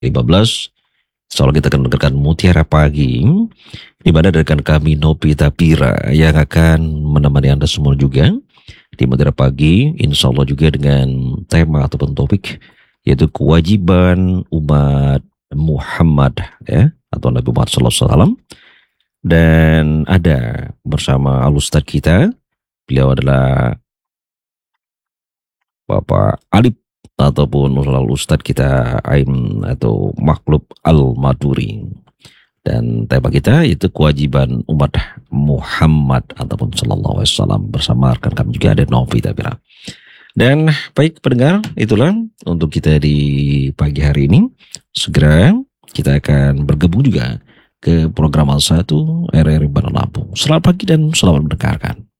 15. Insya kita akan mendengarkan Mutiara Pagi, di mana rekan kami Nopi Tapira yang akan menemani Anda semua juga di Mutiara Pagi, insya Allah juga dengan tema ataupun topik yaitu kewajiban umat Muhammad, ya, atau Nabi Muhammad SAW. Dan ada bersama Al-Ustadz kita, beliau adalah Bapak Alip ataupun Ustadz kita Aim atau Makhlub Al-Maduri. Dan tema kita itu kewajiban umat Muhammad ataupun Sallallahu Alaihi Wasallam, bersama rekan kami juga ada Novi Tabira. Dan baik pendengar, itulah untuk kita di pagi hari ini. Segera kita akan bergabung juga ke program Al-1 RRI Bandar Lampung. Selamat pagi dan selamat mendengarkan.